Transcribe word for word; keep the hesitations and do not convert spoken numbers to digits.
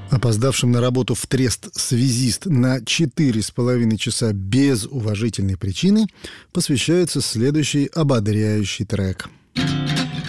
Опоздавшим на работу в Трест связист на четыре с половиной часа без уважительной причины посвящается следующий ободряющий трек.